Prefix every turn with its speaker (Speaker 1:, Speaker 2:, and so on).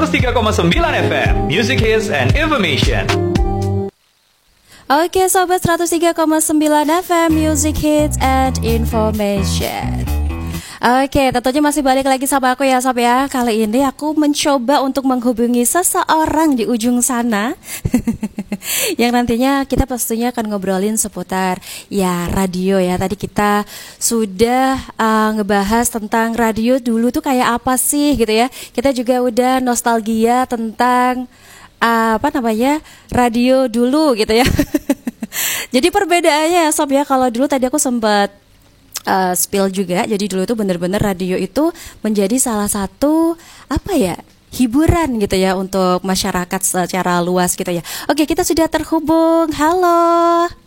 Speaker 1: 103,9 FM, Music Hits and Information.
Speaker 2: Oke Sobat 103,9 FM, Music Hits and Information. Oke, tentunya masih balik lagi sama aku ya Sob ya. Kali ini aku mencoba untuk menghubungi seseorang di ujung sana yang nantinya kita pastinya akan ngobrolin seputar ya radio ya. Tadi kita sudah ngebahas tentang radio dulu tuh kayak apa sih gitu ya. Kita juga udah nostalgia tentang radio dulu gitu ya. Jadi perbedaannya ya Sob ya, kalau dulu tadi aku sempat spill juga. Jadi dulu itu bener-bener radio itu menjadi salah satu hiburan gitu ya untuk masyarakat secara luas gitu ya. Oke, kita sudah terhubung. Halo.